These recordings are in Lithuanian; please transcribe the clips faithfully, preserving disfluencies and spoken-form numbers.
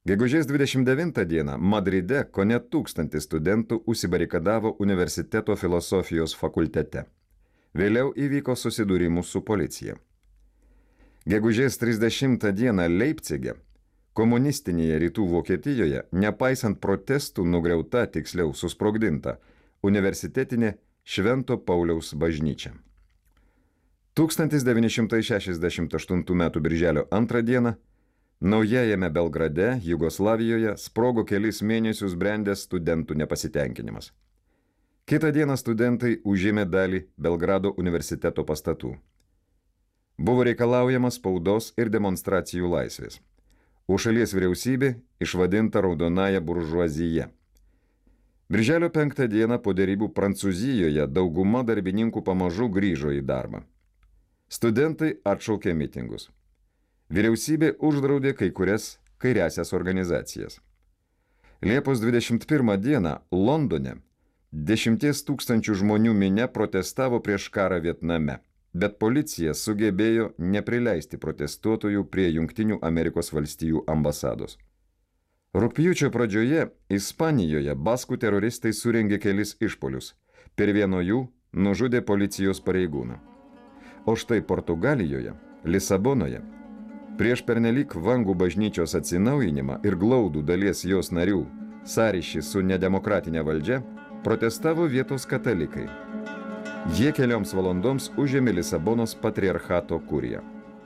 Gegužės dvidešimt devintą dieną Madride kone tūkstantis studentų užsibarikadavo universiteto filosofijos fakultete. Vėliau įvyko susidūrimų su policija. Gegužės trisdešimtą dieną Leipcige, komunistinėje rytų Vokietijoje, nepaisant protestų nugriauta, tiksliau susprogdinta, universitetinė Švento Pauliaus bažnyčia. tūkstantis devyni šimtai šešiasdešimt aštuntų metų birželio antrą dieną Naujajame Belgrade, Jugoslavijoje, sprogo kelis mėnesius brendęs studentų nepasitenkinimas. Kitą dieną studentai užėmė dalį Belgrado universiteto pastatų. Buvo reikalaujama spaudos ir demonstracijų laisvės. O šalies vyriausybė išvadinta raudonąja buržuazija. Birželio penktą dieną po derybų Prancūzijoje dauguma darbininkų pamažu grįžo į darbą. Studentai atšaukė mitingus. Vyriausybė uždraudė kai kurias kairiasias organizacijas. Liepos dvidešimt pirmą dieną Londone dešimties tūkstančių žmonių minia protestavo prieš karą Vietname, bet policija sugebėjo neprileisti protestuotojų prie Jungtinių Amerikos valstijų ambasados. Rugpjūčio pradžioje Ispanijoje baskų teroristai surengė kelis išpolius. Per vieno jų nužudė policijos pareigūną. O štai Portugalijoje, Lisabonoje, prieš pernelyg vangų bažnyčios atsinaujinimą ir glaudų dalies jos narių sąryšį su nedemokratinė valdžia, protestavo vietos katalikai. Jie kelioms valandoms užėmė Lisabonos patriarchato kuriją.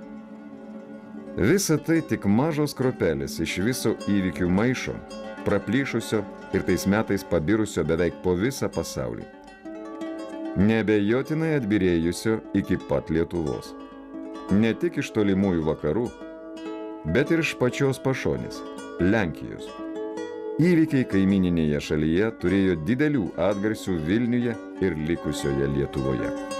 Visa tai tik mažos kruopelės iš viso įvykių maišo, praplyšusio ir tais metais pabirusio beveik po visą pasaulį. Neabejotinai atbyrėjusio iki pat Lietuvos. Ne tik iš tolimųjų vakarų, bet ir iš pačios pašonės, Lenkijos. Įvykiai kaimyninėje šalyje turėjo didelių atgarsių Vilniuje ir likusioje Lietuvoje.